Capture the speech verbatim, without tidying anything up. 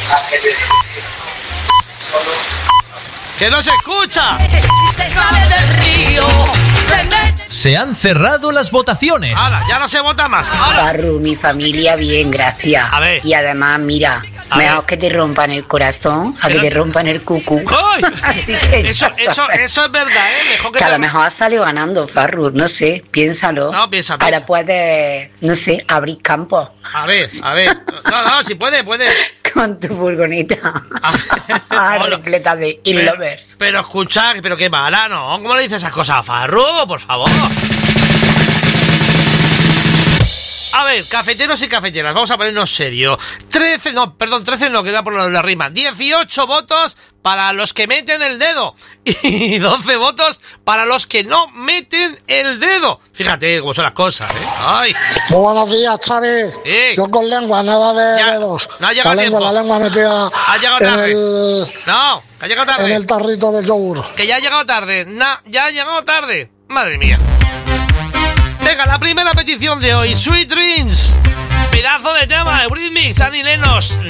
¡Que no se escucha! Se han cerrado las votaciones. ¡Hala! Ya no se vota más. ¡Hala! Farru, mi familia bien, gracias. A ver. Y además, mira, A mejor ver. que te rompan el corazón a Pero- que te rompan el cucú. ¡Ay! Así que Eso, ya eso, sabes. eso es verdad, ¿eh? Mejor que Que a te- lo mejor has salido ganando, Farru, no sé, piénsalo. No, piensa, piensa. Ahora puedes, no sé, abrir campos A ver, a ver. No, no, si puede, puede. con tu furgoneta Hola. repleta de Pero, in-lovers. pero escucha, pero qué mala, ¿no? ¿Cómo le dices esas cosas a Farru? Por favor. A ver, cafeteros y cafeteras, vamos a ponernos serio. trece, no, perdón, trece no, que era por lo de la rima. dieciocho votos para los que meten el dedo. Y doce votos para los que no meten el dedo. Fíjate cómo son las cosas, ¿eh? Ay. Muy buenos días, Xavi. Sí. Yo con lengua, nada de Ya, dedos. no ha llegado la lengua, tiempo. la lengua metida Ha llegado en tarde. el, No, que ha llegado en tarde. el tarrito del yogur. Que ya ha llegado tarde. Nah, ya ha llegado tarde. Madre mía. Venga, la primera petición de hoy. Sweet Dreams. Pedazo de tema. Eurythmics, Annie Lennox.